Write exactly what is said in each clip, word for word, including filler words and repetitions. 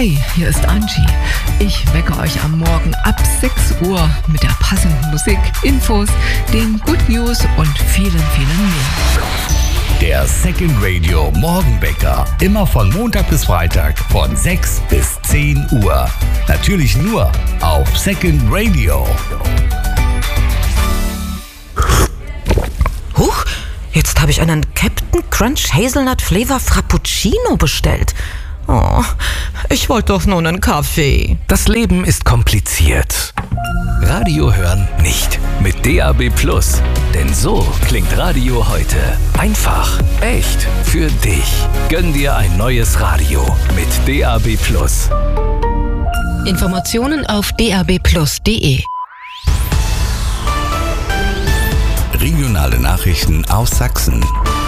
Hi, hier ist Angie. Ich wecke euch am Morgen ab sechs Uhr mit der passenden Musik, Infos, den Good News und vielen, vielen mehr. Der Second Radio Morgenwecker. Immer von Montag bis Freitag von sechs bis zehn Uhr. Natürlich nur auf Second Radio. Huch, jetzt habe ich einen Captain Crunch Hazelnut Flavor Frappuccino bestellt. Oh, ich wollte doch nur einen Kaffee. Das Leben ist kompliziert. Radio hören nicht mit D A B Plus. Denn so klingt Radio heute. Einfach, echt, für dich. Gönn dir ein neues Radio mit D A B Plus. Informationen auf d a b plus punkt d e. Regionale Nachrichten aus Sachsen.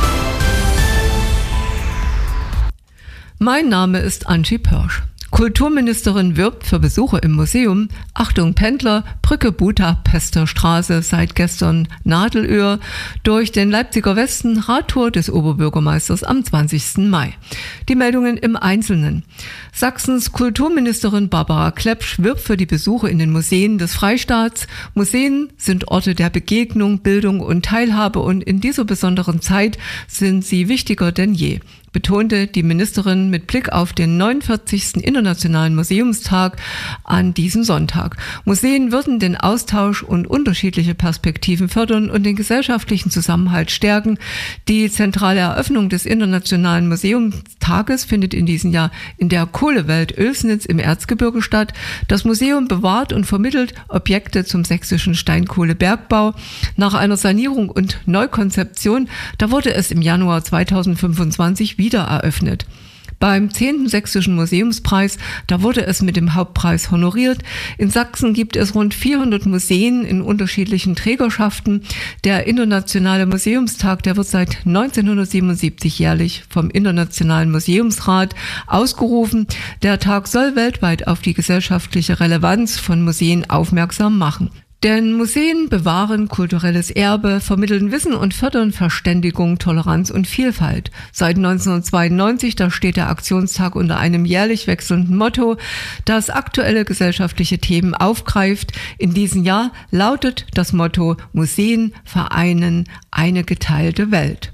Mein Name ist Angie Pörsch. Kulturministerin wirbt für Besucher im Museum. Achtung Pendler, Brücke Budapester Straße seit gestern Nadelöhr. Durch den Leipziger Westen, Radtour des Oberbürgermeisters am zwanzigsten Mai. Die Meldungen im Einzelnen. Sachsens Kulturministerin Barbara Klepsch wirbt für die Besuche in den Museen des Freistaats. Museen sind Orte der Begegnung, Bildung und Teilhabe und in dieser besonderen Zeit sind sie wichtiger denn je, betonte die Ministerin mit Blick auf den neunundvierzigsten Internationalen Museumstag an diesem Sonntag. Museen würden den Austausch und unterschiedliche Perspektiven fördern und den gesellschaftlichen Zusammenhalt stärken. Die zentrale Eröffnung des Internationalen Museumstages findet in diesem Jahr in der Kohlewelt Oelsnitz im Erzgebirge statt. Das Museum bewahrt und vermittelt Objekte zum sächsischen Steinkohlebergbau. Nach einer Sanierung und Neukonzeption, da wurde es im Januar zweitausendfünfundzwanzig wieder eröffnet. Beim zehnten Sächsischen Museumspreis, da wurde es mit dem Hauptpreis honoriert. In Sachsen gibt es rund vierhundert Museen in unterschiedlichen Trägerschaften. Der Internationale Museumstag, der wird seit neunzehnhundertsiebenundsiebzig jährlich vom Internationalen Museumsrat ausgerufen. Der Tag soll weltweit auf die gesellschaftliche Relevanz von Museen aufmerksam machen. Denn Museen bewahren kulturelles Erbe, vermitteln Wissen und fördern Verständigung, Toleranz und Vielfalt. Seit neunzehnhundertzweiundneunzig, da steht der Aktionstag unter einem jährlich wechselnden Motto, das aktuelle gesellschaftliche Themen aufgreift. In diesem Jahr lautet das Motto: Museen vereinen eine geteilte Welt.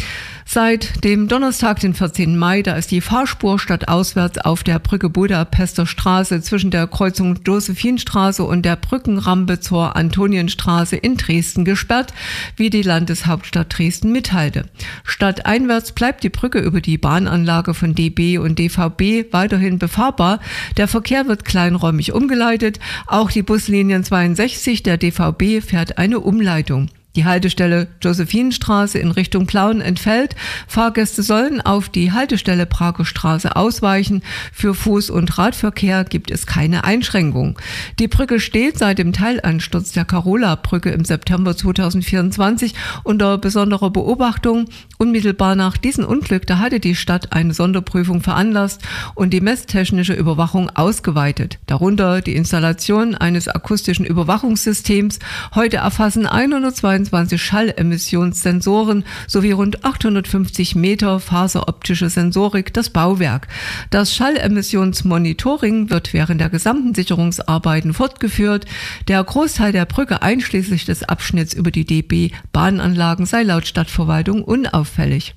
Seit dem Donnerstag, den vierzehnten Mai, da ist die Fahrspur stadtauswärts auf der Brücke Budapester Straße zwischen der Kreuzung Josephinstraße und der Brückenrampe zur Antonienstraße in Dresden gesperrt, wie die Landeshauptstadt Dresden mitteilte. Stadteinwärts bleibt die Brücke über die Bahnanlage von D B und D V B weiterhin befahrbar. Der Verkehr wird kleinräumig umgeleitet. Auch die Buslinien zweiundsechzig der D V B fährt eine Umleitung. Die Haltestelle Josephinstraße in Richtung Plauen entfällt. Fahrgäste sollen auf die Haltestelle Prager Straße ausweichen. Für Fuß- und Radverkehr gibt es keine Einschränkung. Die Brücke steht seit dem Teilansturz der Karola-Brücke im September zweitausendvierundzwanzig unter besonderer Beobachtung. Unmittelbar nach diesem Unglück, da hatte die Stadt eine Sonderprüfung veranlasst und die messtechnische Überwachung ausgeweitet. Darunter die Installation eines akustischen Überwachungssystems. Heute erfassen hundertzweiundzwanzig Schallemissionssensoren sowie rund achthundertfünfzig Meter faseroptische Sensorik das Bauwerk. Das Schallemissionsmonitoring wird während der gesamten Sicherungsarbeiten fortgeführt. Der Großteil der Brücke einschließlich des Abschnitts über die D B-Bahnanlagen sei laut Stadtverwaltung unauffällig.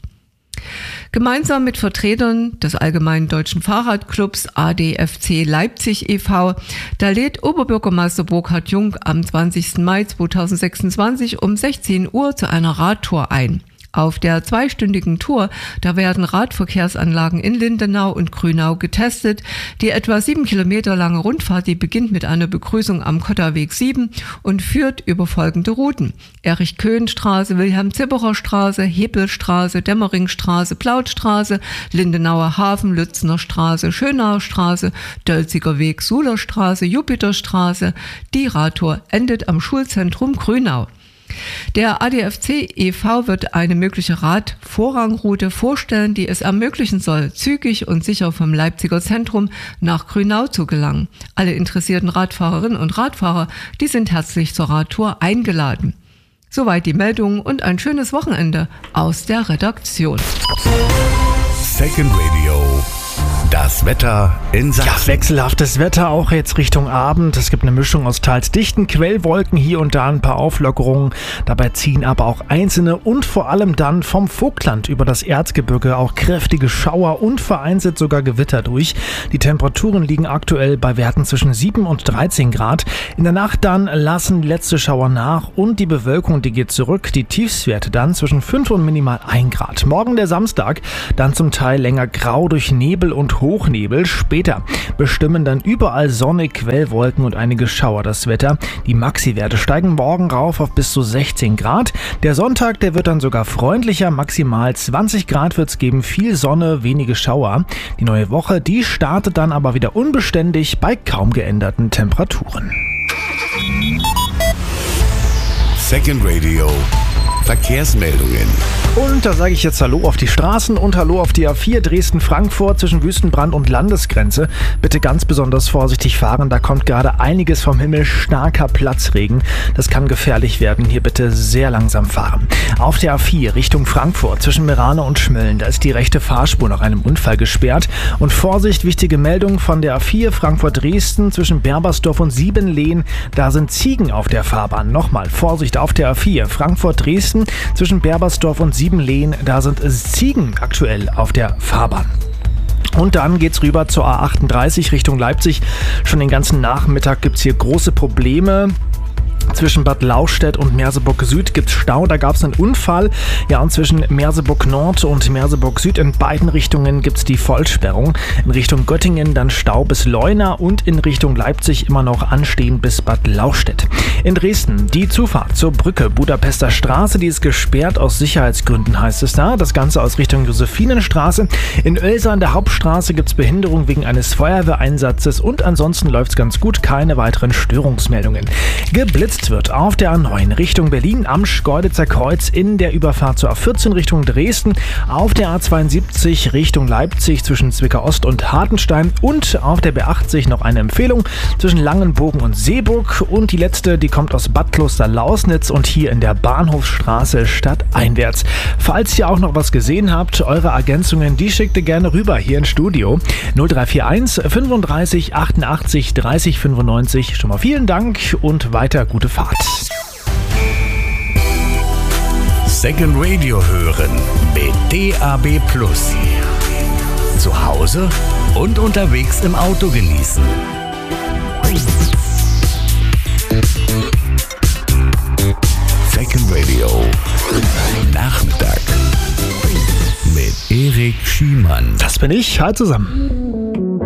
Gemeinsam mit Vertretern des Allgemeinen Deutschen Fahrradclubs A D F C Leipzig e V, da lädt Oberbürgermeister Burkhard Jung am zwanzigsten Mai zweitausendsechsundzwanzig um sechzehn Uhr zu einer Radtour ein. Auf der zweistündigen Tour, da werden Radverkehrsanlagen in Lindenau und Grünau getestet. Die etwa sieben Kilometer lange Rundfahrt, die beginnt mit einer Begrüßung am Kotterweg sieben und führt über folgende Routen: Erich-Köhn-Straße, Wilhelm-Zibberer-Straße, Hebelstraße, Dämmeringstraße, Plautstraße, Lindenauer Hafen, Lützner Straße, Schönauer Straße, Dölziger Weg, Suhler Straße, Jupiterstraße. Die Radtour endet am Schulzentrum Grünau. Der A D F C e V wird eine mögliche Radvorrangroute vorstellen, die es ermöglichen soll, zügig und sicher vom Leipziger Zentrum nach Grünau zu gelangen. Alle interessierten Radfahrerinnen und Radfahrer, die sind herzlich zur Radtour eingeladen. Soweit die Meldung und ein schönes Wochenende aus der Redaktion. Second Radio Das Wetter in Sachsen. Ja, wechselhaftes Wetter, auch jetzt Richtung Abend. Es gibt eine Mischung aus teils dichten Quellwolken, hier und da ein paar Auflockerungen. Dabei ziehen aber auch einzelne und vor allem dann vom Vogtland über das Erzgebirge auch kräftige Schauer und vereinzelt sogar Gewitter durch. Die Temperaturen liegen aktuell bei Werten zwischen sieben und dreizehn Grad. In der Nacht dann lassen die letzte Schauer nach und die Bewölkung, die geht zurück. Die Tiefstwerte dann zwischen fünf und minimal ein Grad. Morgen der Samstag, dann zum Teil länger grau durch Nebel und Hochnebel. Später bestimmen dann überall Sonne, Quellwolken und einige Schauer das Wetter. Die Maxi-Werte steigen morgen rauf auf bis zu sechzehn Grad. Der Sonntag, der wird dann sogar freundlicher. Maximal zwanzig Grad wird es geben, viel Sonne, wenige Schauer. Die neue Woche, die startet dann aber wieder unbeständig bei kaum geänderten Temperaturen. Second Radio Verkehrsmeldungen. Und da sage ich jetzt Hallo auf die Straßen und Hallo auf die A vier Dresden-Frankfurt zwischen Wüstenbrand und Landesgrenze. Bitte ganz besonders vorsichtig fahren, da kommt gerade einiges vom Himmel, starker Platzregen. Das kann gefährlich werden, hier bitte sehr langsam fahren. Auf der A vier Richtung Frankfurt zwischen Meranau und Schmölln, da ist die rechte Fahrspur nach einem Unfall gesperrt. Und Vorsicht, wichtige Meldung von der A vier Frankfurt-Dresden zwischen Berbersdorf und Siebenlehn, da sind Ziegen auf der Fahrbahn. Nochmal Vorsicht auf der A vier Frankfurt-Dresden zwischen Berbersdorf und Siebenlehn, da sind Ziegen aktuell auf der Fahrbahn. Und dann geht's rüber zur A achtunddreißig Richtung Leipzig. Schon den ganzen Nachmittag gibt's hier große Probleme. Zwischen Bad Lauchstädt und Merseburg Süd gibt's Stau, da gab's einen Unfall. Ja, und zwischen Merseburg Nord und Merseburg Süd in beiden Richtungen gibt's die Vollsperrung. In Richtung Göttingen dann Stau bis Leuna und in Richtung Leipzig immer noch anstehen bis Bad Lauchstädt. In Dresden die Zufahrt zur Brücke Budapester Straße, die ist gesperrt aus Sicherheitsgründen, heißt es da. Das Ganze aus Richtung Josephinenstraße. In Oelsa an der Hauptstraße gibt's Behinderung wegen eines Feuerwehreinsatzes und ansonsten läuft's ganz gut, keine weiteren Störungsmeldungen. Geblitzt wird auf der A neun Richtung Berlin am Schkeuditzer Kreuz in der Überfahrt zur A vierzehn Richtung Dresden, auf der A zweiundsiebzig Richtung Leipzig zwischen Zwickau Ost und Hartenstein und auf der B achtzig noch eine Empfehlung zwischen Langenbogen und Seeburg und die letzte, die kommt aus Bad Kloster-Lausnitz und hier in der Bahnhofsstraße stadteinwärts. Falls ihr auch noch was gesehen habt, eure Ergänzungen, die schickt ihr gerne rüber hier ins Studio. null drei vier eins fünfunddreißig achtundachtzig dreißig fünfundneunzig. Schon mal vielen Dank und weiter gute Fahrt. Second Radio hören mit D A B Plus. Zu Hause und unterwegs im Auto genießen. Second Radio Nachmittag mit Erik Schiemann. Das bin ich. Hi zusammen.